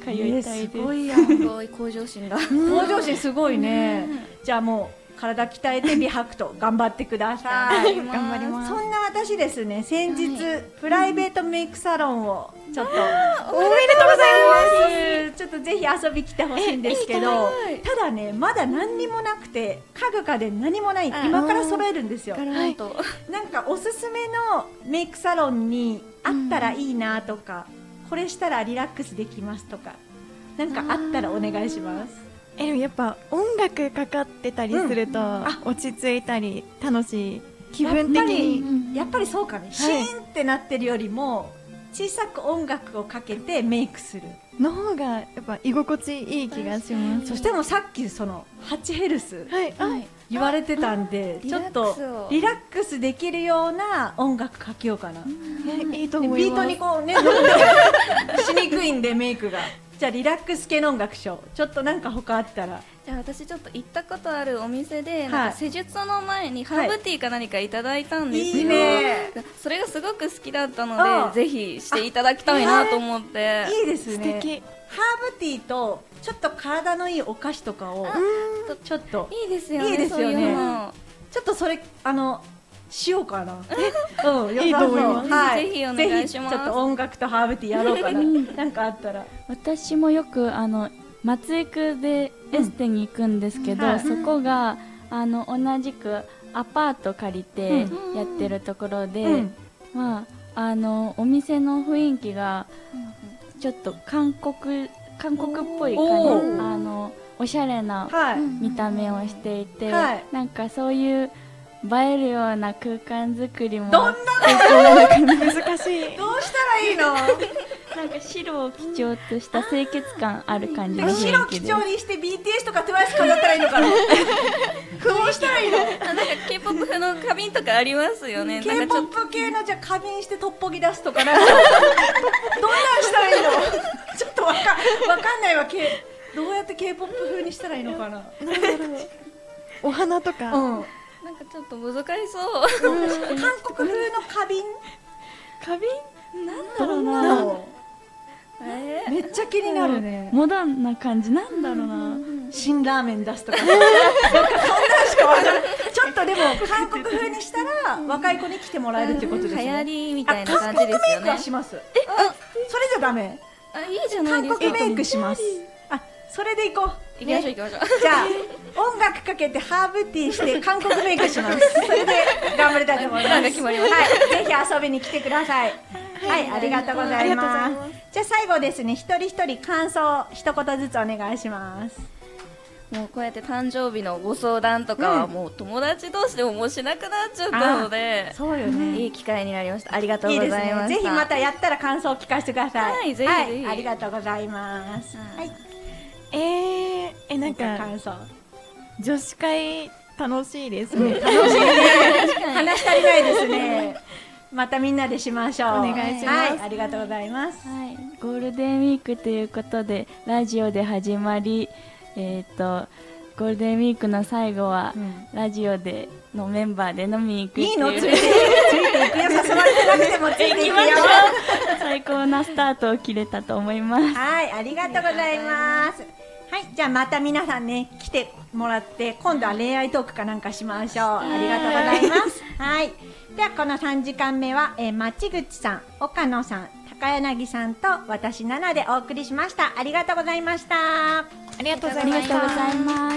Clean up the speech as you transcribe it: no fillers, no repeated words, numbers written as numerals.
通いたいです。 すごいやん。 すごい向上心だ。 向上心すごいね。じゃあもう体鍛えて美白と頑張ってください。 頑張ります。 そんな私ですね、先日、プライベートメイクサロンをちょっとおめでとうございます。 ちょっとぜひ遊び来てほしいんですけど、ただねまだ何にもなくて、家具家電何もない、今から揃えるんですよ。 はいと。 なんかおすすめのメイクサロンにあったらいいなとか、これしたらリラックスできますとか、なんかあったらお願いします。 でもやっぱ音楽かかってたりすると、落ち着いたり楽しい、気分的にやっぱりそうかね、シーンってなってるよりも小さく音楽をかけてメイクするの方がやっぱ居心地いい気がします。 そしてもさっきその8ヘルス言われてたんで、ちょっとリラックスできるような音楽かけようかな。 いいと思います。 ビートにこうね乗ってしにくいんでメイクが。じゃあリラックス系の音楽賞、ちょっとなんか他あったら。 じゃあ私ちょっと行ったことあるお店で、なんか施術の前にハーブティーか何かいただいたんですよ。 いいね。 それがすごく好きだったので、ぜひしていただきたいなと思って。 いいですね。 素敵。 ハーブティーとちょっと体のいいお菓子とかをちょっといいですよね。 いいですよね。ちょっとそれしようかな。いいと思います。 はい、ぜひお願いします。 ちょっと音楽とハーブティーやろうかな。なんかあったら。 私もよく松江区でエステに行くんですけど、そこが同じくアパート借りてやってるところで、まあお店の雰囲気がちょっと韓国っぽい感じ、おしゃれな見た目をしていて、なんかそういう映えるような空間作りもどんな難しい。 どうしたらいいの？ なんか白を基調とした清潔感ある感じの雰囲気で。 白基調にして BTS とか TWICE 飾ったらいいのかな？どうしたらいいの？ なんか K-POP 風の花瓶とかありますよね。 K-POP 系のじゃあ花瓶してトッポギ出すとかなんかどんなんしたらいいの？ちょっとわかんないわ。どうやって K-POP 風にしたらいいのかな？ お花とか。 なんかちょっと難しそう。 韓国風の花瓶？ なんだろうな。 めっちゃ気になるね。 モダンな感じなんだろうな。 辛ラーメン出すとか。なんかそんなんしかわからない。ちょっとでも韓国風にしたら若い子に来てもらえるってことですね。 流行りみたいな感じですよね。 韓国メイクはします。それじゃダメ？ いいじゃないですか。 韓国メイクします。それで行こう。 行きましょう行きましょう。 じゃあ音楽かけてハーブティーして韓国メイクします。それで頑張りたいと思います。 プランが決まりました。 はい、ぜひ遊びに来てください。はい、ありがとうございます。じゃあ最後ですね、一人一人感想一言ずつお願いします。 もうこうやって誕生日のご相談とかはもう友達同士でももうしなくなっちゃったので、 そうよね。 いい機会になりました。ありがとうございました。 ぜひまたやったら感想を聞かせてください。 はい、ぜひぜひ。 ありがとうございます。はい。 なんか感想。 女子会楽しいですね。 楽しいね。話足りないですね。またみんなでしましょう。 お願いします。 はい、ありがとうございます。 はい、ゴールデンウィークということでラジオで始まり、ゴールデンウィークの最後は、ラジオでのメンバーで飲みに行くっていう。 いいの？ついていくよ。誘われてなくてもついていくよ。 最高なスタートを切れたと思います。 はい、ありがとうございます。はい、じゃあまた皆さんね来てもらって今度は恋愛トークかなんかしましょう。ありがとうございます。はい。ではこの3時間目は、町口さん、岡野さん、高柳さんと私7でお送りしました。ありがとうございました。 ありがとうございました。